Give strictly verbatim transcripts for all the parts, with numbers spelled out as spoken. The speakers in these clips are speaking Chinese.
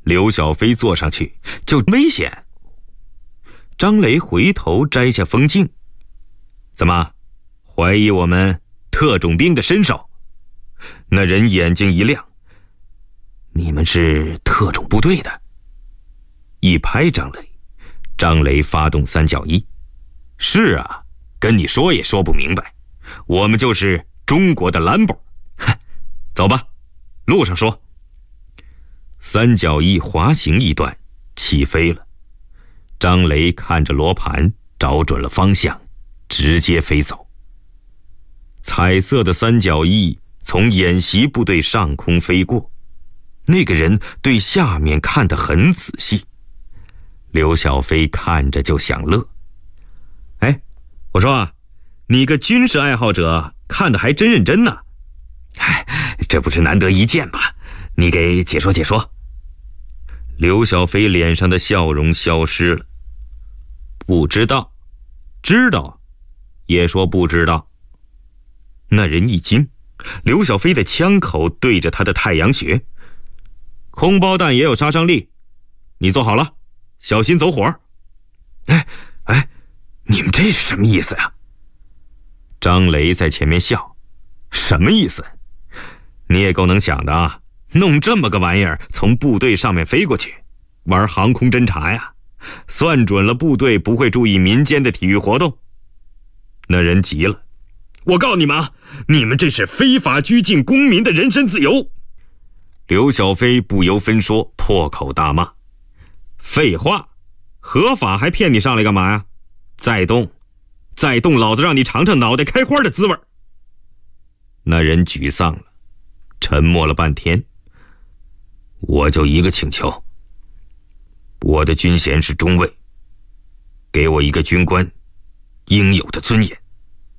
刘小飞坐上去就危险。张雷回头摘下风镜，怎么，怀疑我们特种兵的身手？那人眼睛一亮，你们是特种部队的？一拍张雷，张雷发动三角翼，是啊，跟你说也说不明白，我们就是中国的兰博。哼，走吧，路上说。三角翼滑行一段，起飞了。张雷看着罗盘，找准了方向，直接飞走。彩色的三角翼从演习部队上空飞过，那个人对下面看得很仔细。刘小飞看着就想乐。哎，我说啊，你个军事爱好者看得还真认真呢。哎，这不是难得一见吗？你给解说解说。刘小飞脸上的笑容消失了。不知道，知道，也说不知道。那人一惊，刘小飞的枪口对着他的太阳穴。空包弹也有杀伤力，你做好了，小心走火。哎哎，你们这是什么意思呀？张雷在前面笑。什么意思？你也够能想的啊，弄这么个玩意儿从部队上面飞过去，玩航空侦察呀，算准了部队不会注意民间的体育活动。那人急了，我告诉你们啊，你们这是非法拘禁公民的人身自由。刘小飞不由分说，破口大骂。废话，合法还骗你上来干嘛呀？再动，再动，老子让你尝尝脑袋开花的滋味。那人沮丧了，沉默了半天。我就一个请求，我的军衔是中尉，给我一个军官应有的尊严。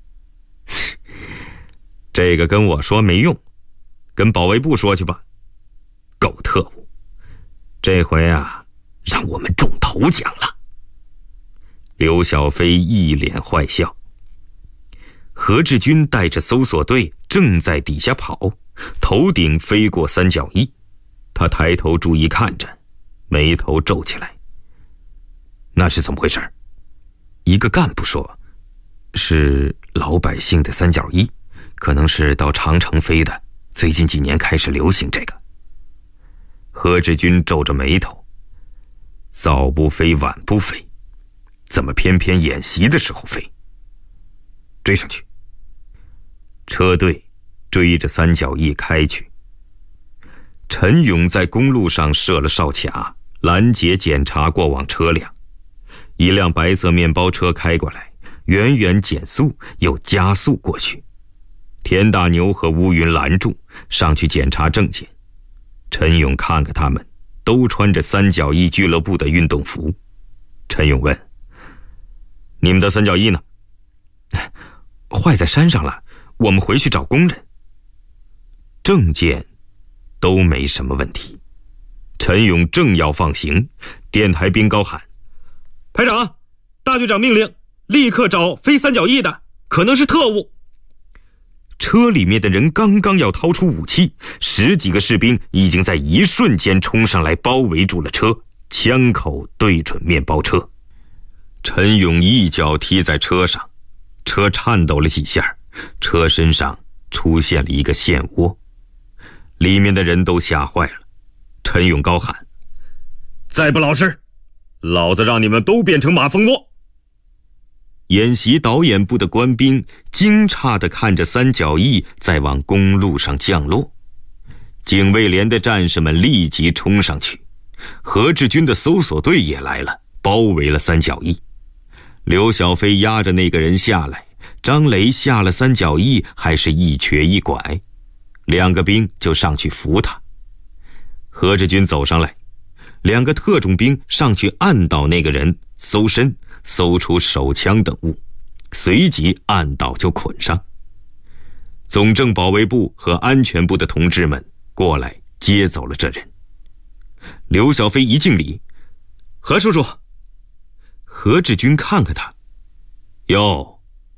这个跟我说没用，跟保卫部说去吧。狗特务，这回啊，让我们中头奖了。刘小飞一脸坏笑。何志军带着搜索队正在底下跑，头顶飞过三角翼。他抬头注意看着，眉头皱起来。那是怎么回事？一个干部说，是老百姓的三角翼，可能是到长城飞的，最近几年开始流行这个。何志军皱着眉头，早不飞晚不飞，怎么偏偏演习的时候飞？追上去。车队追着三角翼开去。陈勇在公路上设了哨卡，拦截检查过往车辆。一辆白色面包车开过来，远远减速又加速过去。田大牛和乌云拦住，上去检查证件。陈勇看看他们，都穿着三角翼俱乐部的运动服。陈勇问：你们的三角翼呢？坏在山上了，我们回去找工人。证件都没什么问题。陈勇正要放行，电台兵高喊：排长，大队长命令，立刻找飞三角翼的，可能是特务。车里面的人刚刚要掏出武器，十几个士兵已经在一瞬间冲上来包围住了车，枪口对准面包车。陈勇一脚踢在车上，车颤抖了几下，车身上出现了一个陷窝。里面的人都吓坏了。陈勇高喊：再不老实，老子让你们都变成马蜂窝。演习导演部的官兵惊诧地看着三角翼在往公路上降落。警卫连的战士们立即冲上去，何志军的搜索队也来了，包围了三角翼。刘小飞压着那个人下来，张雷下了三角翼，还是一瘸一拐，两个兵就上去扶他。何志军走上来，两个特种兵上去按倒那个人，搜身，搜出手枪等物，随即按倒就捆上。总政保卫部和安全部的同志们过来接走了这人。刘小飞一敬礼：何叔叔。何志军看看他：哟，